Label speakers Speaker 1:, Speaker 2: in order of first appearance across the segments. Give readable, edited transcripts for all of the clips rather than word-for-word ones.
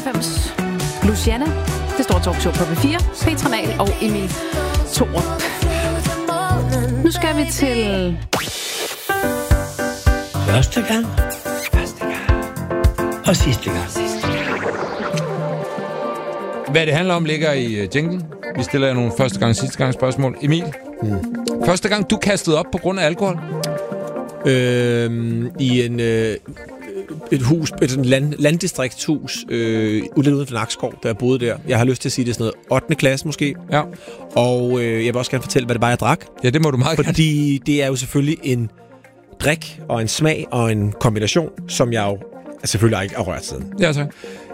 Speaker 1: 98. Luciana, det store talkshow på B4. Petra Mahl og Emil Thorup. Nu skal vi til...
Speaker 2: Første gang. Og sidste gang.
Speaker 3: Hvad det handler om, ligger i jinglen. Vi stiller jer nogle første gang og sidste gang spørgsmål. Emil, første gang du kastede op på grund af alkohol?
Speaker 4: I et hus, et landdistriktshus, lidt uden for Nakskov, da jeg boede der. Jeg har lyst til at sige, det er sådan noget 8. klasse måske.
Speaker 3: Ja.
Speaker 4: Og jeg vil også gerne fortælle, hvad det var, jeg drak.
Speaker 3: Ja, det må du meget gerne.
Speaker 4: Fordi det er jo selvfølgelig en drik og en smag og en kombination, som jeg jo selvfølgelig ikke har rørt siden.
Speaker 3: Ja, tak.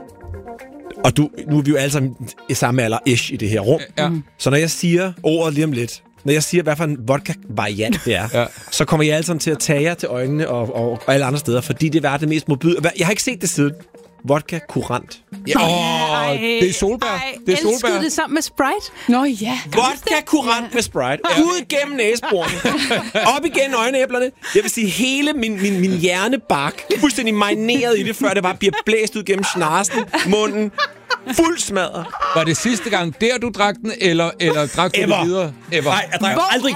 Speaker 4: Og nu er vi jo alle sammen i samme alder-ish i det her rum.
Speaker 3: Ja.
Speaker 4: Så når jeg siger ordet lige om lidt, når jeg siger, hvad for en vodka-variant det er,
Speaker 3: ja.
Speaker 4: så kommer jeg alle sammen til at tage jer til øjnene og alle andre steder, fordi det er det mest modbyde. Jeg har ikke set det siden. Vodka kurant.
Speaker 3: Ja, det er solbær. Det er solbær.
Speaker 1: Elskede det sammen med Sprite?
Speaker 5: Nå ja.
Speaker 4: Vodka kurant med Sprite. Ud gennem næseborene. Op igen øjenæblerne. Jeg vil sige, hele min hjernebark fuldstændig marineret i det, før det bare bliver blæst ud gennem snarsen, munden. Fuld smadret.
Speaker 3: Var det sidste gang der, du drak den, eller drak du det videre?
Speaker 4: Ever. Nej, jeg drak aldrig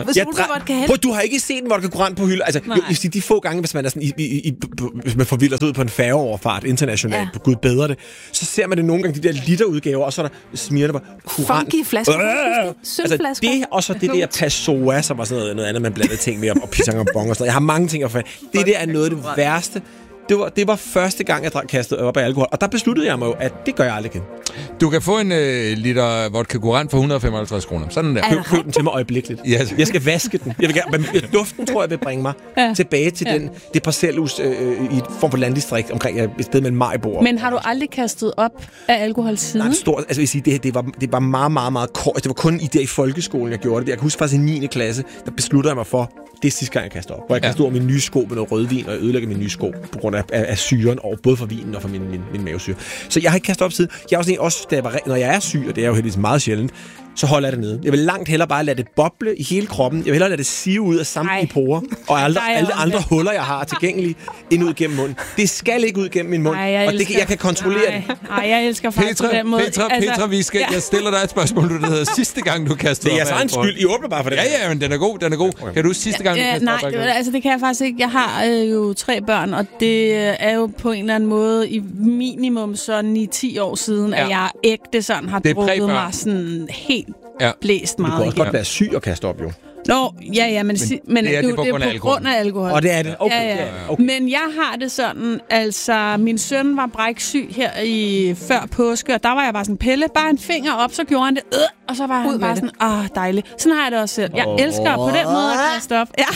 Speaker 4: igen. Du har ikke set en vodka kurant på hylde. Altså, de få gange, hvis man er sådan hvis man forvilder sig ud på en færgeoverfart internationalt, på Gud bedre det, så ser man det nogle gange, de der literudgaver, og så er der smiger der bare kurant.
Speaker 1: Funky flasker. Sølvflasker.
Speaker 4: Altså, det, og så det der Passoa, som var sådan noget andet, man blandede ting med, og pisang og bong og sådan noget. Jeg har mange ting at få. Det der er noget af det værste. Det var første gang, jeg kastede op af alkohol. Og der besluttede jeg mig jo, at det gør jeg aldrig igen.
Speaker 3: Du kan få en liter vodka kurant for 155 kroner. Sådan der.
Speaker 4: Køb den til mig øjeblikkeligt.
Speaker 3: Yes.
Speaker 4: Jeg skal vaske den. Jeg vil gerne, duften tror jeg vil bringe mig tilbage til det parcelhus i et form for landdistrikt omkring et sted mellem Maribo.
Speaker 5: Men har du aldrig kastet op af alkohol siden?
Speaker 4: Nej, stort. Altså, jeg vil sige, det var meget, meget, meget kort. Det var kun i folkeskolen, jeg gjorde det. Jeg kan huske faktisk i 9. klasse, der besluttede jeg mig for, det er sidste gang, jeg kastede op. Hvor jeg kastede over mine nye sko med noget rødvin, og jeg ødelægger mine nye sko på grund af syren, og både for vinen og for min mavesyre. Så jeg har ikke kastet op siden. Jeg også når jeg er syg, og det er jo heldigvis meget sjældent, så holder jeg det nede. Jeg vil langt hellere bare lade det boble i hele kroppen. Jeg vil hellere lade det sive ud af samtlige porer, og alle andre huller, jeg har tilgængelige, ind ud gennem munden. Det skal ikke ud gennem min mund, og jeg kan kontrollere det.
Speaker 5: Nej, jeg elsker faktisk på den måde.
Speaker 3: Petra, jeg stiller dig et spørgsmål, du hedder sidste gang, du kastede op.
Speaker 4: Det er jeres egen skyld. I åbner bare for det.
Speaker 3: Ja, men den er god. Okay. Kan du sidste gang, du kastede op?
Speaker 5: Nej, altså det kan jeg faktisk ikke. Jeg har jo 3 børn, og det er jo på en eller anden måde i minimum så 9-10 år siden, at jeg ægte sådan har drukket mig sådan helt blæst meget.
Speaker 4: Du kan også godt være syg og kaste op, jo.
Speaker 5: Nå, ja, men det er på grund af alkohol.
Speaker 4: Og det er det. Okay.
Speaker 5: Ja. Okay. Men jeg har det sådan, altså, min søn var bræksyg her før påske, og der var jeg bare sådan, Pelle, bare en finger op, så gjorde han det, og så var han bare sådan, dejligt. Sådan har jeg det også selv. Jeg elsker på den måde at kaste op. Ja.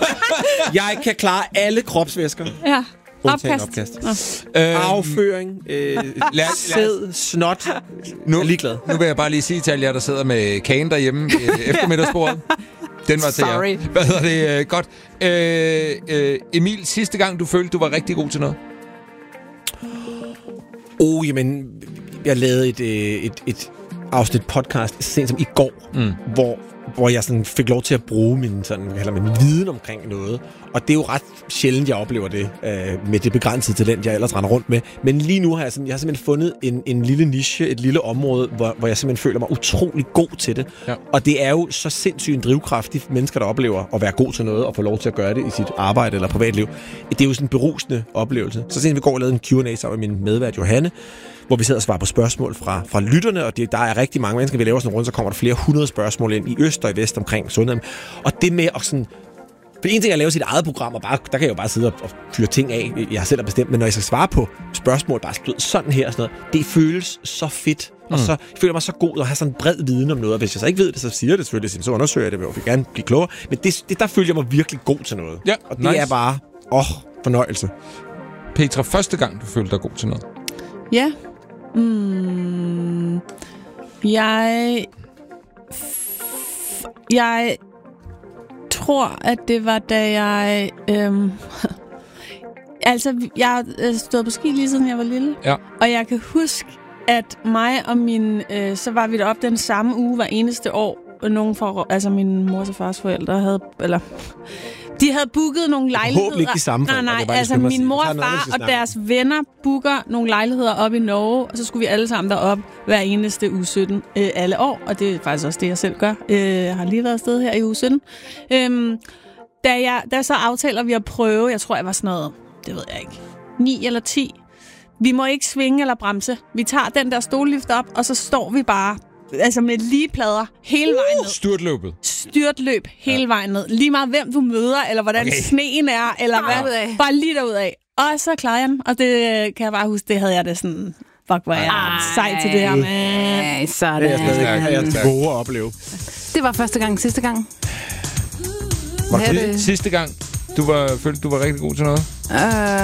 Speaker 4: Jeg kan klare alle kropsvæsker.
Speaker 5: Ja.
Speaker 4: Opkast. Afføring, sæd, snot.
Speaker 3: Nu vil jeg bare lige sige til alle jer, der sidder med kagen derhjemme eftermiddagsbordet. Den var til jer. Hvad hedder det? Godt. Emil, sidste gang du følte, du var rigtig god til noget?
Speaker 4: Jamen, jeg lavede et afsnit podcast sent som i går, hvor jeg sådan fik lov til at bruge min viden omkring noget. Og det er jo ret sjældent, jeg oplever det med det begrænsede talent, jeg ellers render rundt med. Men lige nu har jeg simpelthen fundet en lille niche, et lille område, hvor jeg simpelthen føler mig utrolig god til det. Ja. Og det er jo så sindssygt en drivkraftig mennesker, der oplever at være god til noget og få lov til at gøre det i sit arbejde eller privatliv. Det er jo sådan en berusende oplevelse. Så sent vi går og lavede en Q&A sammen med min medvært Johanne, hvor vi sidder og svarer på spørgsmål fra lytterne, og der er rigtig mange mennesker, vi laver sådan en runde, så kommer der flere 100 spørgsmål ind i øst og i vest omkring sundhed. Og det med at sådan... For en ting er at lave sit eget program, og der kan jeg jo bare sidde og fyre ting af, jeg selv har bestemt, men når jeg skal svare på spørgsmål, bare sådan her og sådan noget, det føles så fedt, og så føler jeg mig så god at have sådan en bred viden om noget, og hvis jeg så ikke ved det, så siger jeg det selvfølgelig, så undersøger jeg det, og vil gerne blive klogere, men der føler jeg mig virkelig god til noget. Ja, og det er bare, fornøjelse.
Speaker 3: Petra, første gang du følte dig god til noget?
Speaker 5: Ja. Jeg tror, at det var, da jeg... jeg stod på ski lige siden jeg var lille. Ja. Og jeg kan huske, at mig og så var vi deroppe den samme uge hver eneste år. Nogen min mors og fars forældre havde... De havde booket nogle lejligheder.
Speaker 4: Håber ikke de samme folk.
Speaker 5: Nej, altså min mor og far og deres venner booker nogle lejligheder op i Norge, og så skulle vi alle sammen derop hver eneste uge 17 alle år, og det er faktisk også det, jeg selv gør. Jeg har lige været afsted her i uge 17. Da så aftaler vi at prøve, jeg tror, jeg var sådan noget, det ved jeg ikke, 9 eller 10. Vi må ikke svinge eller bremse. Vi tager den der stollift op, og så står vi bare altså med lige plader hele vejen ned. Styrtløb hele vejen ned. Lige meget hvem du møder, eller hvordan sneen er, eller hvad. Bare lige derudad. Og så klarede jeg den, og det kan jeg bare huske, det havde jeg det sådan... Fuck, hvor jeg sej til det her, man.
Speaker 1: Sådan.
Speaker 4: Det er jeg gode at opleve.
Speaker 1: Det var første gang, sidste gang.
Speaker 3: Var det sidste gang, du følte, du var rigtig god til noget?